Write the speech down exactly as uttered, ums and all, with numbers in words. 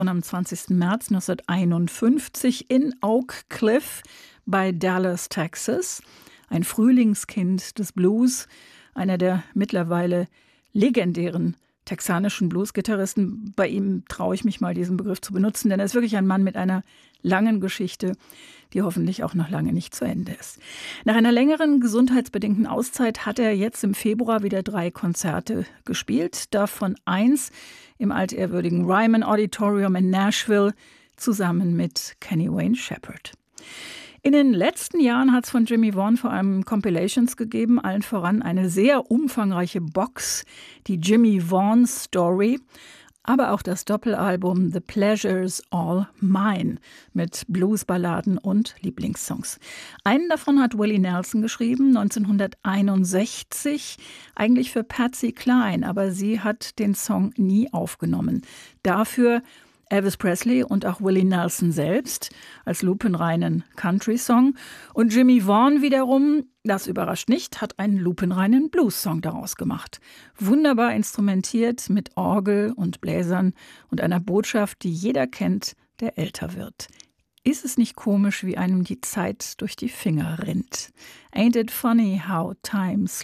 Am zwanzigsten März neunzehnhunderteinundfünfzig in Oak Cliff bei Dallas, Texas. Ein Frühlingskind des Blues, einer der mittlerweile legendären texanischen Blues-Gitarristen. Bei ihm traue ich mich mal, diesen Begriff zu benutzen, denn er ist wirklich ein Mann mit einer langen Geschichte, die hoffentlich auch noch lange nicht zu Ende ist. Nach einer längeren gesundheitsbedingten Auszeit hat er jetzt im Februar wieder drei Konzerte gespielt, davon eins im altehrwürdigen Ryman Auditorium in Nashville zusammen mit Kenny Wayne Shepherd. In den letzten Jahren hat es von Jimmie Vaughan vor allem Compilations gegeben, allen voran eine sehr umfangreiche Box, die Jimmie Vaughan Story, aber auch das Doppelalbum The Pleasure's All Mine mit Bluesballaden und Lieblingssongs. Einen davon hat Willie Nelson geschrieben, neunzehnhunderteinundsechzig, eigentlich für Patsy Cline, aber sie hat den Song nie aufgenommen. Dafür Elvis Presley und auch Willie Nelson selbst als lupenreinen Country-Song. Und Jimmie Vaughan wiederum, das überrascht nicht, hat einen lupenreinen Blues-Song daraus gemacht. Wunderbar instrumentiert mit Orgel und Bläsern und einer Botschaft, die jeder kennt, der älter wird. Ist es nicht komisch, wie einem die Zeit durch die Finger rinnt? Ain't it funny how time